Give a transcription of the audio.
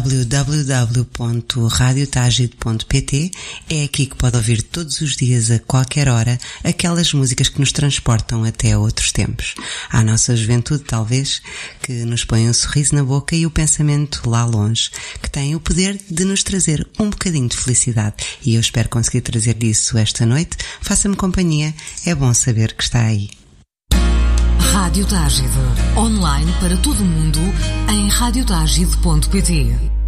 www.radiotagide.pt. É aqui que pode ouvir todos os dias, a qualquer hora, aquelas músicas que nos transportam até a outros tempos. À nossa juventude, talvez, que nos põe um sorriso na boca e o pensamento lá longe, que tem o poder de nos trazer um bocadinho de felicidade. E eu espero conseguir trazer isso esta noite. Faça-me companhia, é bom saber que está aí. Rádio Tágide, online para todo o mundo em radiotagide.pt.